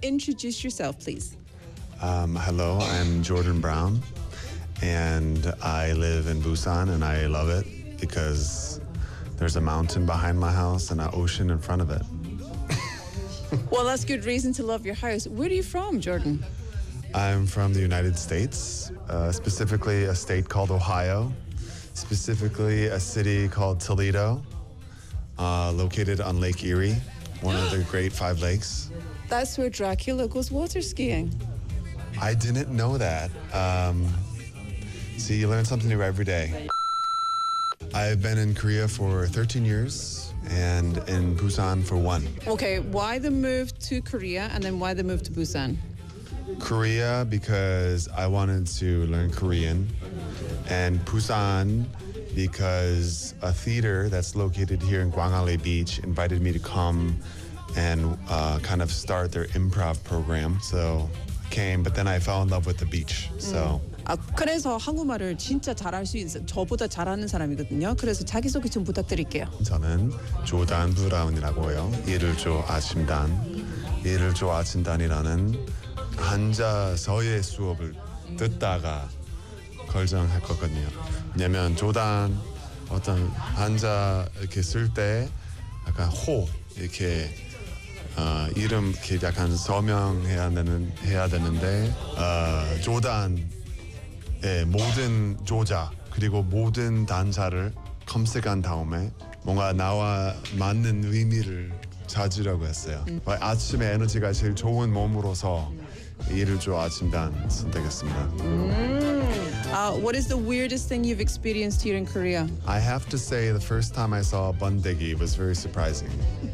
introduce yourself, please? Hello, I'm Jordan Brown, and I live in Busan, and I love it because there's a mountain behind my house and an ocean in front of it. Well, that's good reason to love your house. Where are you from, Jordan? I'm from the United States, specifically a state called Ohio, specifically a city called Toledo, located on Lake Erie, one of the great 5 lakes. That's where Dracula goes water skiing. I didn't know that. See, you learn something new every day. I've been in Korea for 13 years and in Busan for 1. Okay, why the move to Korea and then why the move to Busan? Korea because I wanted to learn Korean, and Busan because a theater that's located here in Gwangalli Beach invited me to come and kind of start their improv program. So I came, but then I fell in love with the beach. So. 그래서 한국말을 진짜 잘할 수 있는 저보다 잘하는 사람이거든요. 그래서 자기소개 좀 부탁드릴게요. 저는 조단 브라운이라고 해요. 일을 조 아침단. 일을 조 아침단이라는 한자서의 수업을 듣다가 결정했거든요. 왜냐면 조단 어떤 한자 이렇게 쓸 때 약간 호 이렇게 이름 이렇게 약간 서명해야 되는데 조단 모든 조자 그리고 모든 단자를 검색한 다음에 뭔가 나와 맞는 의미를 찾으려고 했어요. 아침에 에너지가 제일 좋은 몸으로서 일을 조 아침단 선택했습니다. What is the weirdest thing you've experienced here in Korea? I have to say the first time I saw bandegi was very surprising.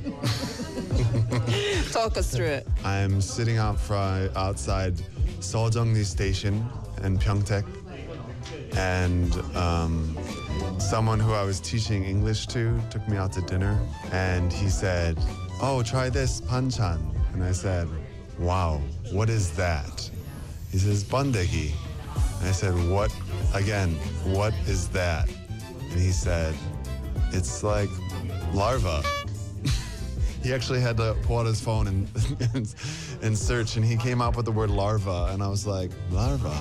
Talk us through it. I'm sitting outside Seojeongni Station in Pyeongtaek, and someone who I was teaching English to took me out to dinner, and he said, "Oh, try this banchan," and I said, "Wow, what is that?" He says, "Bandegi." And I said, "What? Again, what is that?" And he said, "It's like larva." He actually had to pull out his phone and search, and he came up with the word larva, and I was like, larva?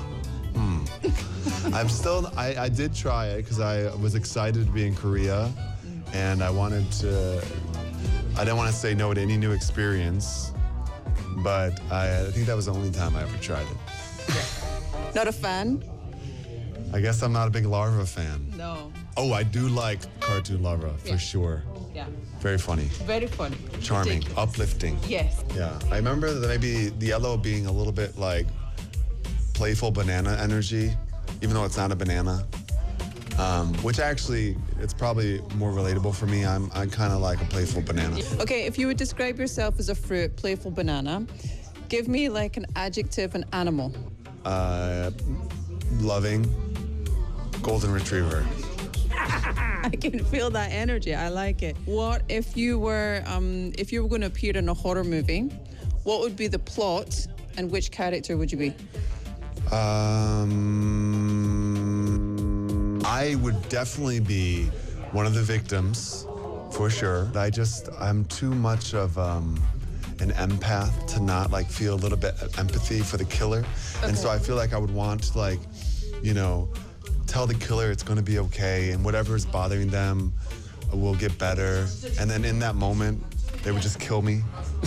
I did try it because I was excited to be in Korea, and I didn't want to say no to any new experience, but I think that was the only time I ever tried it. Not a fan? I guess I'm not a big larva fan. No. Oh, I do like cartoon larva, for sure. Yeah. Very funny. Very funny. Charming. Ridiculous. Uplifting. Yes. Yeah. I remember that maybe the yellow being a little bit like playful banana energy, even though it's not a banana. Which actually, it's probably more relatable for me. I'm kind of like a playful banana. Okay, if you would describe yourself as a fruit, playful banana, give me like an adjective, an animal. Loving. Golden retriever. I can feel that energy. I like it. What if you were going to appear in a horror movie? What would be the plot, and which character would you be? I would definitely be one of the victims, for sure. I'm too much of an empath to not like feel a little bit of empathy for the killer, and so I feel like I would want to like, tell the killer it's going to be okay, and whatever is bothering them will get better. And then in that moment, they would just kill me.